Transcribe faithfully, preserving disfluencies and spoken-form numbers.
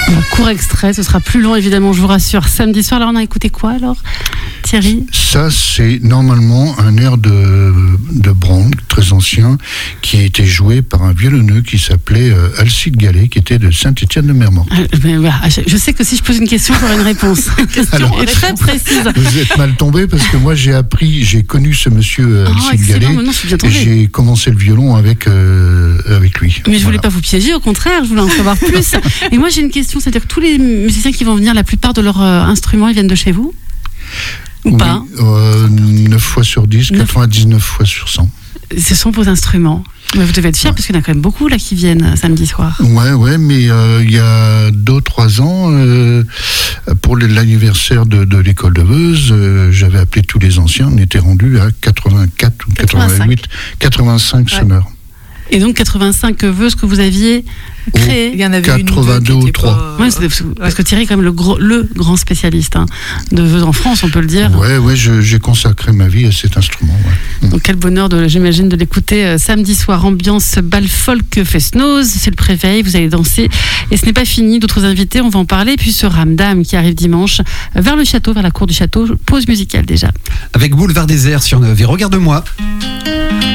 Un court extrait, ce sera plus long évidemment, je vous rassure. Samedi soir, là on a écouté quoi alors, Thierry ? Ça, c'est normalement un air de, de Brahms, très ancien, qui a été joué par un violonneux qui s'appelait euh, Alcide Gallet, qui était de Saint-Étienne-de-Mermont. Euh, ben, voilà, je sais que si je pose une question, j'aurai une réponse. Une question Alors, est très précise. Vous êtes mal tombé parce que moi j'ai appris, j'ai connu ce monsieur euh, Oh, Alcide Gallet non, je suis bien et tombée. j'ai commencé le violon avec, euh, avec lui. Mais je voulais Voilà. pas vous piéger, au contraire, je voulais en savoir plus. Et moi j'ai une question, c'est-à-dire que tous les musiciens qui vont venir, la plupart de leurs euh, instruments, ils viennent de chez vous ? Ou Oui, pas ? euh, neuf fois sur dix, neuf quatre-vingt-dix-neuf fois sur cent. Ce sont vos instruments. Mais vous devez être fiers, Ouais. parce qu'il y en a quand même beaucoup là qui viennent euh, samedi soir. Ouais, ouais, mais euh, il y a deux, trois ans, euh, pour l'anniversaire de, de l'école de Veuze, euh, j'avais appelé tous les anciens, on était rendu à quatre-vingt-quatre ou quatre-vingt-huit, quatre-vingt-cinq Ouais. sonneurs. Et donc quatre-vingt-cinq vœux que vous aviez créés. Il y en avait quatre-vingt-deux une ou deux ou qui étaient trois. pas- Ouais, c'est- c'est- parce que Thierry est quand même le, gros, le grand spécialiste hein, de vœux en France, on peut le dire. Ouais, ouais, je- j'ai consacré ma vie à cet instrument. Ouais. Donc quel bonheur, de, j'imagine, de l'écouter euh, samedi soir, ambiance bal folk fest-noz, c'est le préveil, vous allez danser. Et ce n'est pas fini, d'autres invités, on va en parler. Puis ce Ramdam qui arrive dimanche euh, vers le château, vers la cour du château, pause musicale déjà. Avec Boulevard Désert sur Neuve. Et regarde-moi.